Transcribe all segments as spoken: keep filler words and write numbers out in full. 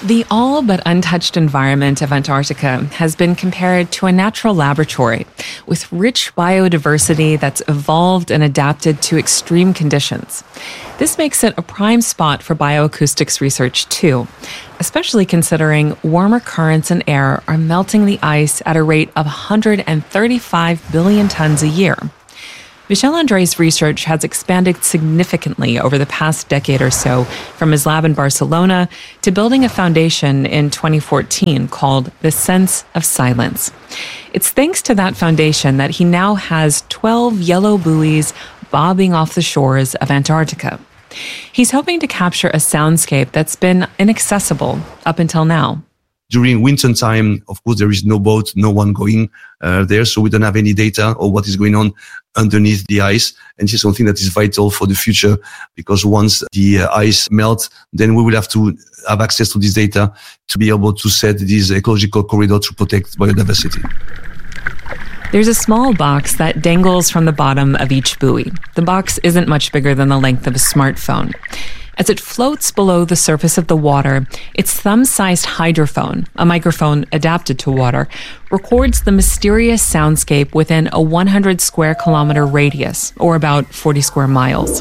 The all but untouched environment of Antarctica has been compared to a natural laboratory with rich biodiversity that's evolved and adapted to extreme conditions. This makes it a prime spot for bioacoustics research too, especially considering warmer currents and air are melting the ice at a rate of one hundred thirty-five billion tons a year. Michel André's research has expanded significantly over the past decade or so, from his lab in Barcelona to building a foundation in twenty fourteen called The Sense of Silence. It's thanks to that foundation that he now has twelve yellow buoys bobbing off the shores of Antarctica. He's hoping to capture a soundscape that's been inaccessible up until now. During winter time, of course, there is no boat, no one going uh, there, so we don't have any data of what is going on underneath the ice. And this is something that is vital for the future, because once the uh, ice melts, then we will have to have access to this data to be able to set this ecological corridor to protect biodiversity. There's a small box that dangles from the bottom of each buoy. The box isn't much bigger than the length of a smartphone. As it floats below the surface of the water, its thumb-sized hydrophone, a microphone adapted to water, records the mysterious soundscape within a one hundred square kilometer radius, or about forty square miles.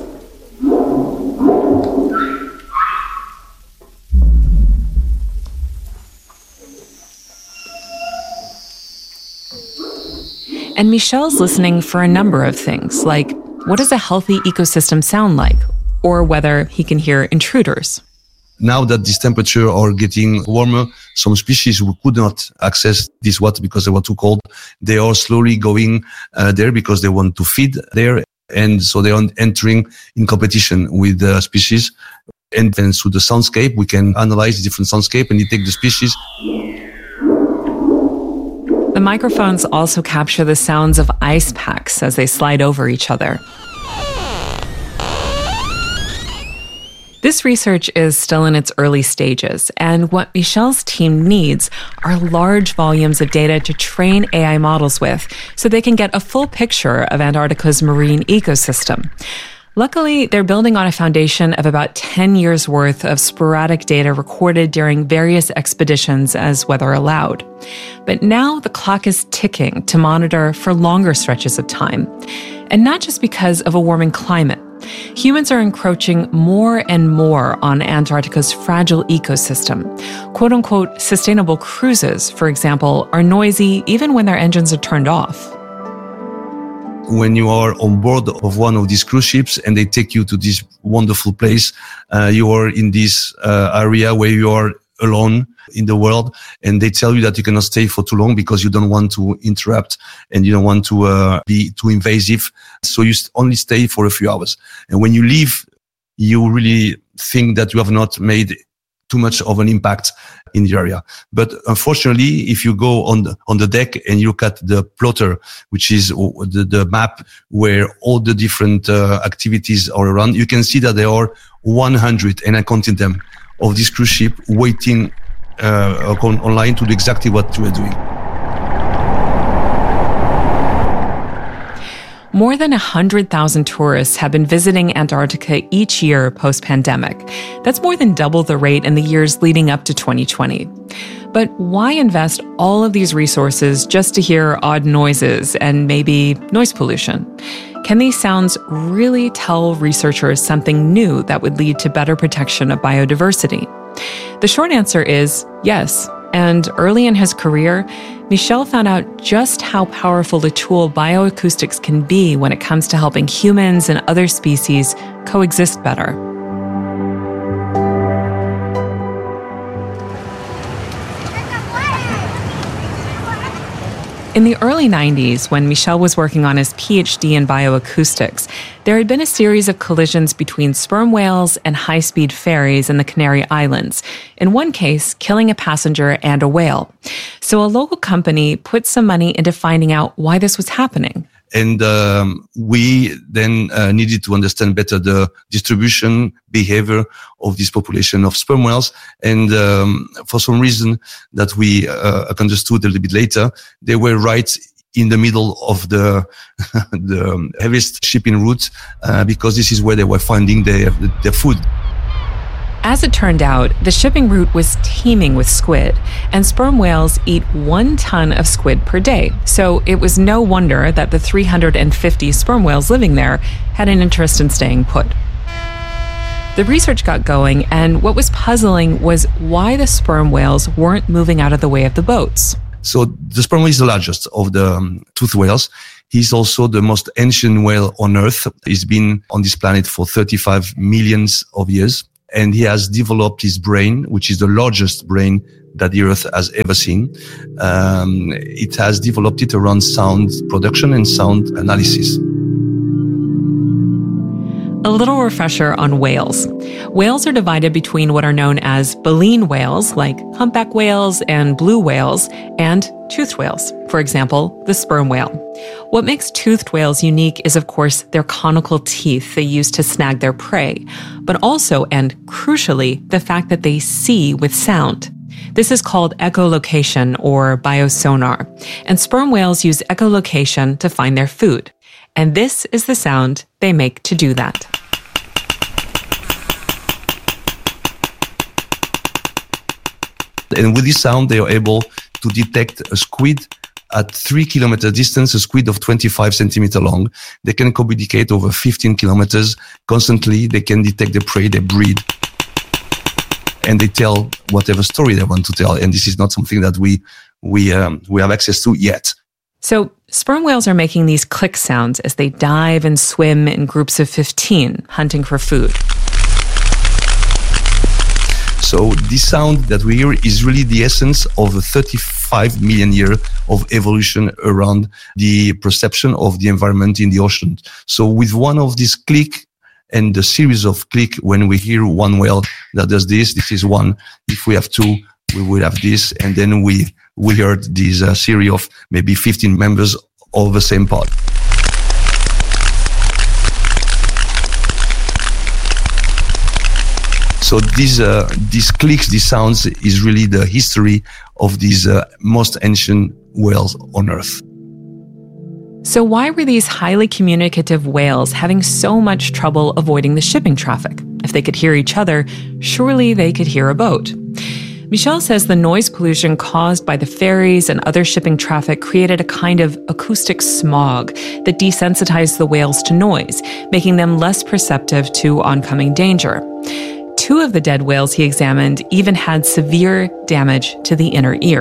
And Michel's listening for a number of things, like what does a healthy ecosystem sound like? Or whether he can hear intruders. Now that this temperature are getting warmer, some species who could not access this water because they were too cold, they are slowly going uh, there because they want to feed there. And so they are entering in competition with the species. And then through the soundscape, we can analyze the different soundscape and detect the species. The microphones also capture the sounds of ice packs as they slide over each other. This research is still in its early stages, and what Michel's team needs are large volumes of data to train A I models with so they can get a full picture of Antarctica's marine ecosystem. Luckily, they're building on a foundation of about ten years worth of sporadic data recorded during various expeditions as weather allowed. But now the clock is ticking to monitor for longer stretches of time, and not just because of a warming climate. Humans are encroaching more and more on Antarctica's fragile ecosystem. Quote-unquote sustainable cruises, for example, are noisy even when their engines are turned off. When you are on board of one of these cruise ships and they take you to this wonderful place, uh, you are in this uh, area where you are alone in the world, and they tell you that you cannot stay for too long because you don't want to interrupt and you don't want to uh, be too invasive. So you only stay for a few hours. And when you leave, you really think that you have not made too much of an impact in the area. But unfortunately, if you go on the, on the deck and you look at the plotter, which is the, the map where all the different uh, activities are around, you can see that there are one hundred, and I counted them, of this cruise ship waiting uh, on, online to do exactly what we're doing. More than one hundred thousand tourists have been visiting Antarctica each year post-pandemic. That's more than double the rate in the years leading up to twenty twenty. But why invest all of these resources just to hear odd noises and maybe noise pollution? Can these sounds really tell researchers something new that would lead to better protection of biodiversity? The short answer is yes. And early in his career, Michel found out just how powerful a tool bioacoustics can be when it comes to helping humans and other species coexist better. In the early nineties, when Michel was working on his PhD in bioacoustics, there had been a series of collisions between sperm whales and high-speed ferries in the Canary Islands, in one case killing a passenger and a whale. So a local company put some money into finding out why this was happening. And um, we then uh, needed to understand better the distribution behavior of this population of sperm whales. And um, for some reason that we uh, understood a little bit later, they were right in the middle of the the heaviest shipping route uh, because this is where they were finding their their food. As it turned out, the shipping route was teeming with squid, and sperm whales eat one ton of squid per day. So it was no wonder that the three hundred fifty sperm whales living there had an interest in staying put. The research got going, and what was puzzling was why the sperm whales weren't moving out of the way of the boats. So the sperm whale is the largest of the um, toothed whales. He's also the most ancient whale on Earth. He's been on this planet for thirty-five millions of years. And he has developed his brain, which is the largest brain that the Earth has ever seen. Um, it has developed it around sound production and sound analysis. A little refresher on whales. Whales are divided between what are known as baleen whales, like humpback whales and blue whales, and toothed whales, for example, the sperm whale. What makes toothed whales unique is, of course, their conical teeth they use to snag their prey, but also, and crucially, the fact that they see with sound. This is called echolocation or biosonar, and sperm whales use echolocation to find their food. And this is the sound they make to do that. And with this sound, they are able to detect a squid at three kilometer distance, a squid of twenty-five centimeter long. They can communicate over fifteen kilometers. Constantly, they can detect the prey, they breed, and they tell whatever story they want to tell. And this is not something that we we um, we have access to yet. So sperm whales are making these click sounds as they dive and swim in groups of fifteen, hunting for food. So this sound that we hear is really the essence of a thirty-five million year of evolution around the perception of the environment in the ocean. So with one of these click and the series of click, when we hear one whale that does this, this is one. If we have two, we will have this. And then we, we heard this uh, series of maybe fifteen members of the same pod. So these, uh, these clicks, these sounds is really the history of these uh, most ancient whales on Earth. So why were these highly communicative whales having so much trouble avoiding the shipping traffic? If they could hear each other, surely they could hear a boat. Michel says the noise pollution caused by the ferries and other shipping traffic created a kind of acoustic smog that desensitized the whales to noise, making them less perceptive to oncoming danger. Two of the dead whales he examined even had severe damage to the inner ear.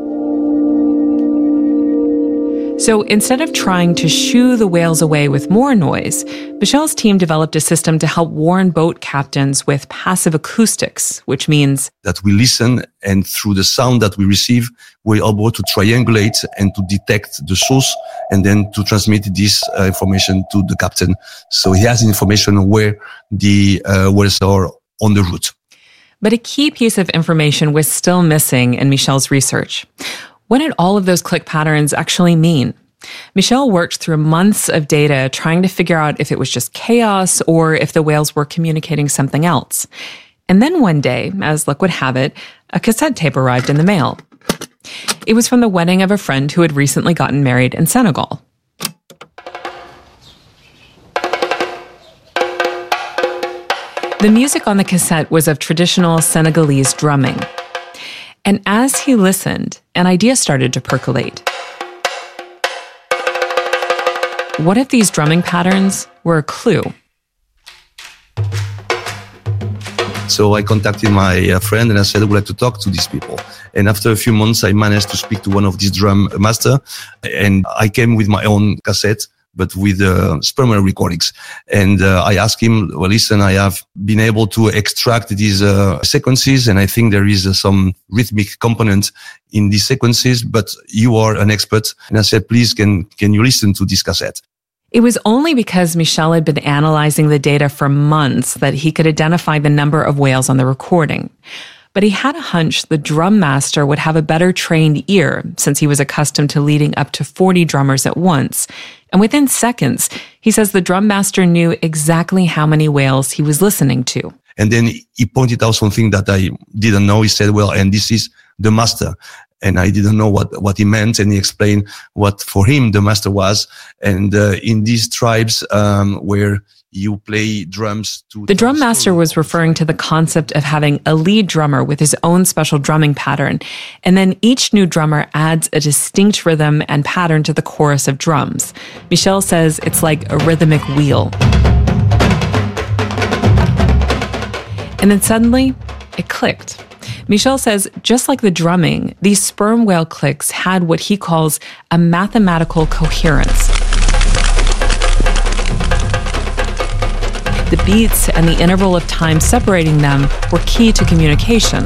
So instead of trying to shoo the whales away with more noise, Michel's team developed a system to help warn boat captains with passive acoustics, which means that we listen, and through the sound that we receive, we're able to triangulate and to detect the source, and then to transmit this uh, information to the captain. So he has information where the uh, whales are on the route. But a key piece of information was still missing in Michel's research. What did all of those click patterns actually mean? Michel worked through months of data trying to figure out if it was just chaos or if the whales were communicating something else. And then one day, as luck would have it, a cassette tape arrived in the mail. It was from the wedding of a friend who had recently gotten married in Senegal. The music on the cassette was of traditional Senegalese drumming. And as he listened, an idea started to percolate. What if these drumming patterns were a clue? So I contacted my uh, friend and I said, I would like to talk to these people. And after a few months, I managed to speak to one of these drum master, and I came with my own cassette, but with uh, sperm whale recordings. And uh, I asked him, well, listen, I have been able to extract these uh, sequences, and I think there is uh, some rhythmic component in these sequences, but you are an expert. And I said, please, can, can you listen to this cassette? It was only because Michel had been analyzing the data for months that he could identify the number of whales on the recording. But he had a hunch the drum master would have a better trained ear, since he was accustomed to leading up to forty drummers at once. And within seconds, he says the drum master knew exactly how many whales he was listening to. And then he pointed out something that I didn't know. He said, well, and this is the master. And I didn't know what, what he meant. And he explained what for him the master was. And uh, in these tribes um, where you play drums to... The drum master was referring to the concept of having a lead drummer with his own special drumming pattern, and then each new drummer adds a distinct rhythm and pattern to the chorus of drums. Michel says it's like a rhythmic wheel. And then suddenly, it clicked. Michel says, just like the drumming, these sperm whale clicks had what he calls a mathematical coherence. The beats and the interval of time separating them were key to communication.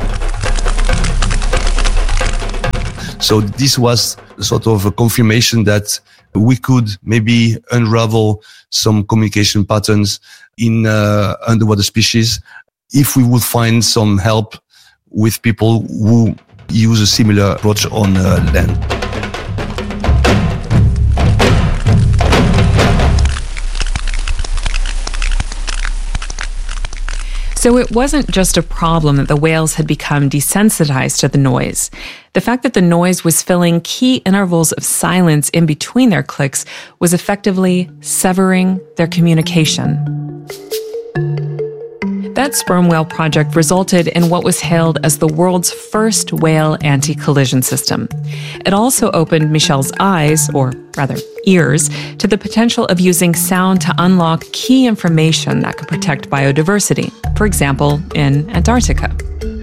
So this was sort of a confirmation that we could maybe unravel some communication patterns in uh, underwater species if we would find some help with people who use a similar approach on uh, land. So it wasn't just a problem that the whales had become desensitized to the noise. The fact that the noise was filling key intervals of silence in between their clicks was effectively severing their communication. That sperm whale project resulted in what was hailed as the world's first whale anti-collision system. It also opened Michel's eyes, or rather ears, to the potential of using sound to unlock key information that could protect biodiversity, for example, in Antarctica.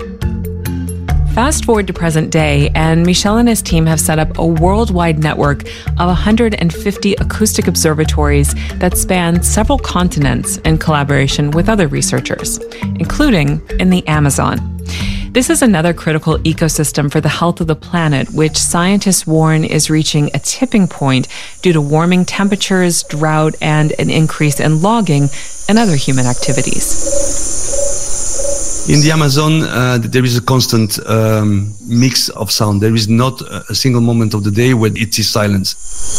Fast forward to present day, and Michel and his team have set up a worldwide network of one hundred fifty acoustic observatories that span several continents in collaboration with other researchers, including in the Amazon. This is another critical ecosystem for the health of the planet, which scientists warn is reaching a tipping point due to warming temperatures, drought, and an increase in logging and other human activities. In the Amazon, uh, there is a constant um, mix of sound. There is not a single moment of the day where it is silence.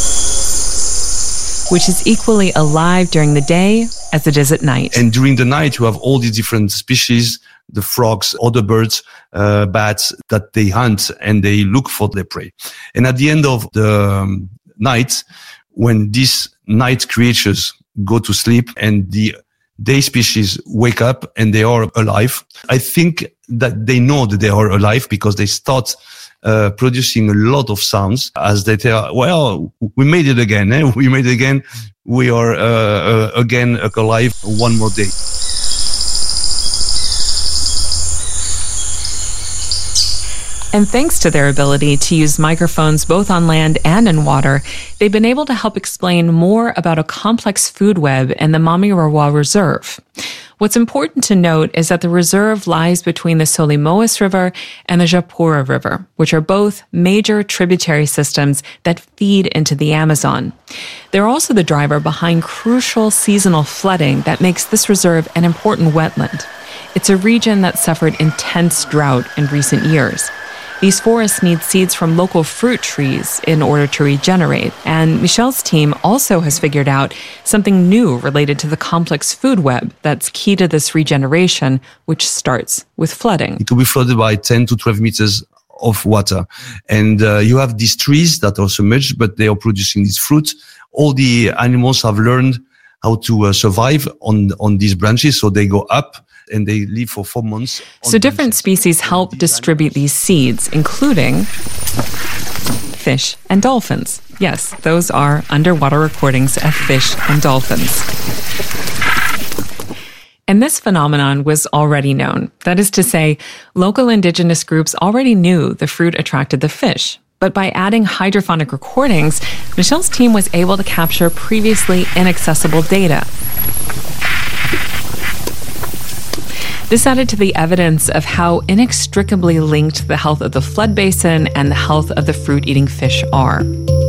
Which is equally alive during the day as it is at night. And during the night, you have all these different species, the frogs, other birds, uh, bats, that they hunt and they look for their prey. And at the end of the um, night, when these night creatures go to sleep and the day species wake up and they are alive, I think that they know that they are alive because they start uh, producing a lot of sounds as they tell, well, we made it again, eh? we made it again, we are uh, uh, again alive one more day. And thanks to their ability to use microphones both on land and in water, they've been able to help explain more about a complex food web in the Mamirawa Reserve. What's important to note is that the reserve lies between the Solimoes River and the Japura River, which are both major tributary systems that feed into the Amazon. They're also the driver behind crucial seasonal flooding that makes this reserve an important wetland. It's a region that suffered intense drought in recent years. These forests need seeds from local fruit trees in order to regenerate, and Michel's team also has figured out something new related to the complex food web that's key to this regeneration, which starts with flooding. It will be flooded by ten to twelve meters of water. And uh, you have these trees that are submerged, but they are producing this fruit. All the animals have learned how to uh, survive on, on these branches, so they go up and they live for four months. So different species help distribute these seeds, including fish and dolphins. Yes, those are underwater recordings of fish and dolphins. And this phenomenon was already known. That is to say, local indigenous groups already knew the fruit attracted the fish. But by adding hydrophonic recordings, Michel's team was able to capture previously inaccessible data. This added to the evidence of how inextricably linked the health of the flood basin and the health of the fruit-eating fish are.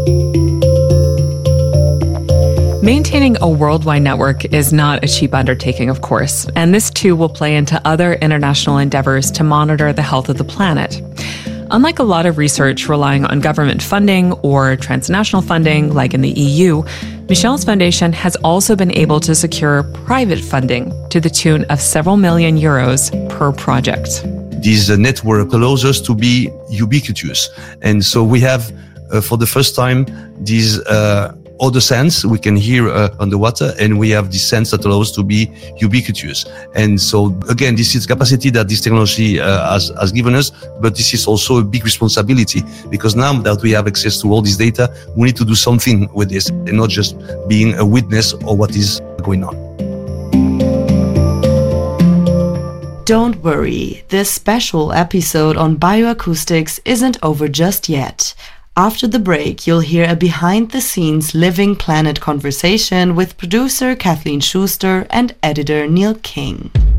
Maintaining a worldwide network is not a cheap undertaking, of course, and this too will play into other international endeavors to monitor the health of the planet. Unlike a lot of research relying on government funding or transnational funding, like in the E U, Michel's foundation has also been able to secure private funding to the tune of several million euros per project. This uh, network allows us to be ubiquitous. And so we have, uh, for the first time, these uh, other sense. We can hear uh, underwater, and we have this sense that allows us to be ubiquitous. And so again, this is capacity that this technology uh, has, has given us, but this is also a big responsibility, because now that we have access to all this data, we need to do something with this and not just being a witness of what is going on. Don't worry, this special episode on bioacoustics isn't over just yet. After the break, you'll hear a behind-the-scenes Living Planet conversation with producer Kathleen Schuster and editor Neil King.